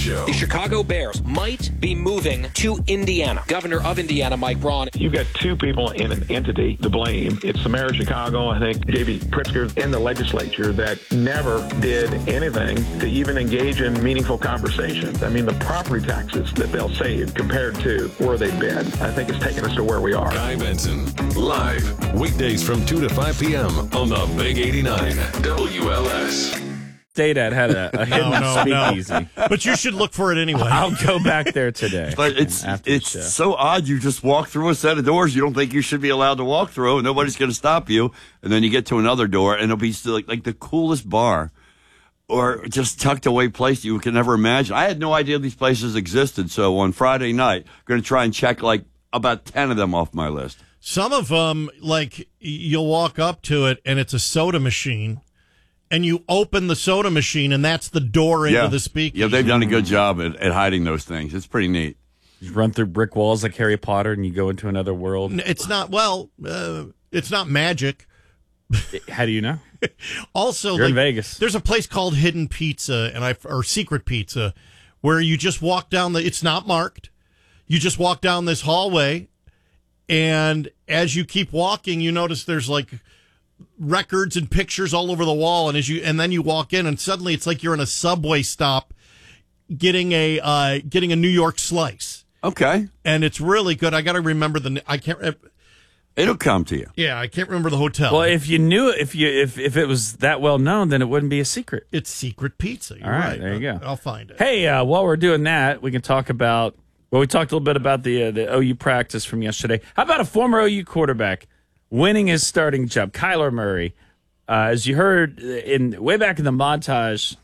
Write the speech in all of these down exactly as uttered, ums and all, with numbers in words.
Show. The Chicago Bears might be moving to Indiana. Governor of Indiana, Mike Braun. You've got two people in an entity to blame. It's the mayor of Chicago, I think, J B Pritzker, in the legislature that never did anything to even engage in meaningful conversations. I mean, the property taxes that they'll save compared to where they've been, I think it's taken us to where we are. Guy Benson, live, weekdays from two to five p.m. on the Big eighty-nine W L S. Dad had a, a hidden no, no, speakeasy. no. But you should look for it anyway. I'll go back there today. But it's after the it's show. so odd. You just walk through a set of doors you don't think you should be allowed to walk through. Nobody's going to stop you. And then you get to another door, and it'll be still like, like the coolest bar or just tucked away place you can never imagine. I had no idea these places existed. So on Friday night, I'm going to try and check like about ten of them off my list. Some of them, like, you'll walk up to it, and it's a soda machine. And you open the soda machine, and that's the door into yeah. the speakeasy. Yeah, they've done a good job at, at hiding those things. It's pretty neat. You run through brick walls like Harry Potter, and you go into another world. It's not, well, uh, it's not magic. How do you know? Also, You're like, in Vegas. There's a place called Hidden Pizza, and I or Secret Pizza, where you just walk down the. It's not marked. You just walk down this hallway, and as you keep walking, you notice there's like records and pictures all over the wall, and as you and then you walk in, and suddenly it's like you're in a subway stop getting a uh, getting a New York slice. Okay, and it's really good. I got to remember the. I can't. It'll come to you. Yeah, I can't remember the hotel. Well, if you knew it, if you if if it was that well known, then it wouldn't be a secret. It's Secret Pizza. You're all right, right, there you go. I'll, I'll find it. Hey, uh, while we're doing that, we can talk about. Well, we talked a little bit about the uh, the O U practice from yesterday. How about a former O U quarterback winning his starting job, Kyler Murray? Uh, as you heard in way back in the montage,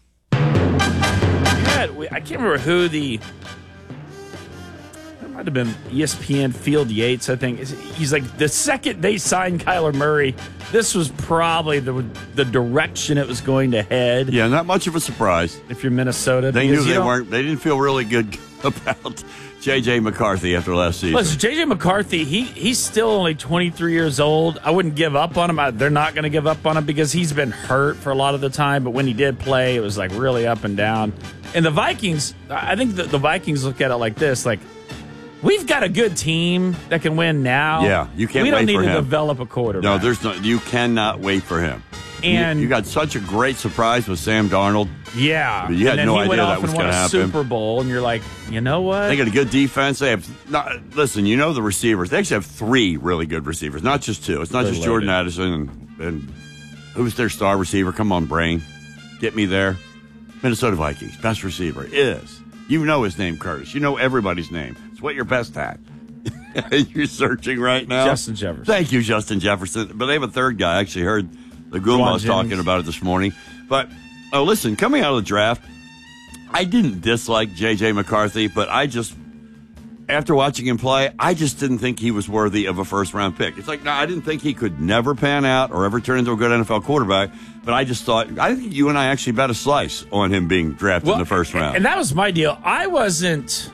had, I can't remember who the. It might have been E S P N Field Yates, I think. He's like, the second they signed Kyler Murray, this was probably the the direction it was going to head. Yeah, not much of a surprise. If you're Minnesota, they knew they weren't. They didn't feel really good about J J McCarthy after last season. Listen, J J McCarthy, he he's still only twenty-three years old. I wouldn't give up on him. I, they're not going to give up on him because he's been hurt for a lot of the time. But when he did play, it was like really up and down. And the Vikings, I think the, the Vikings look at it like this: like, we've got a good team that can win now. Yeah, you can't. We don't wait need for to him. develop a quarterback. No, there's no. You cannot wait for him. And you, you got such a great surprise with Sam Darnold. Yeah, But you had and then no he idea went that off was and won gonna a happen. Super Bowl, and you're like, you know what? They got a good defense. They have not. Listen, you know the receivers. They actually have three really good receivers, not just two. It's not They're just Jordan loaded. Addison and, and who's their star receiver? Come on, brain, get me there. Minnesota Vikings best receiver is. You know his name, Curtis. You know everybody's name. It's what you're best at. You're searching right now. Justin Jefferson. Thank you, Justin Jefferson. But they have a third guy. I actually heard the Goomba was talking about it this morning. But, oh, listen, coming out of the draft, I didn't dislike J J McCarthy, but I just, after watching him play, I just didn't think he was worthy of a first-round pick. It's like, no, I didn't think he could never pan out or ever turn into a good N F L quarterback, but I just thought, I think you and I actually bet a slice on him being drafted Well, in the first round. And that was my deal. I wasn't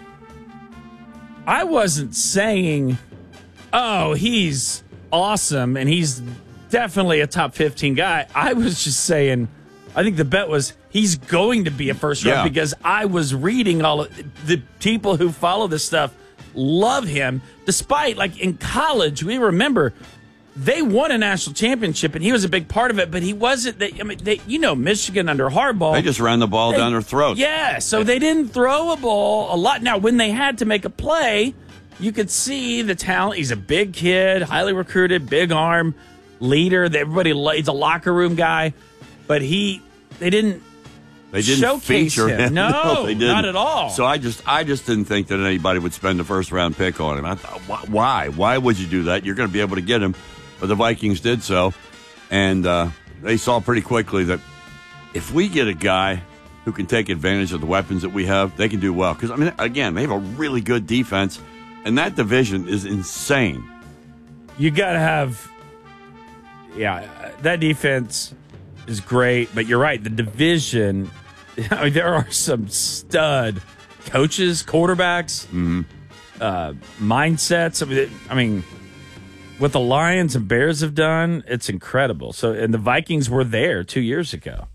I wasn't saying, oh, he's awesome and he's definitely a top fifteen guy. I was just saying, I think the bet was he's going to be a first round Yeah. because I was reading all of the people who follow this stuff love him. Despite, like, in college, we remember they won a national championship and he was a big part of it, but he wasn't. They, I mean, they, you know, Michigan under Harbaugh. They just ran the ball They- down their throats. Yeah, so they didn't throw a ball a lot. Now, when they had to make a play, you could see the talent. He's a big kid, highly recruited, big arm, leader. Everybody, he's a locker room guy, but he, they didn't. They didn't showcase feature him. him. No, they didn't. not at all. So I just, I just didn't think that anybody would spend a first round pick on him. I thought, wh- why? Why would you do that? You're going to be able to get him. But the Vikings did so, and uh, they saw pretty quickly that if we get a guy who can take advantage of the weapons that we have, they can do well. Because, I mean, again, they have a really good defense, and that division is insane. You got to have, yeah, that defense is great, but you're right. The division, I mean, there are some stud coaches, quarterbacks, Mm-hmm. uh, mindsets. I mean, I mean, what the Lions and Bears have done, it's incredible. So, and the Vikings were there two years ago.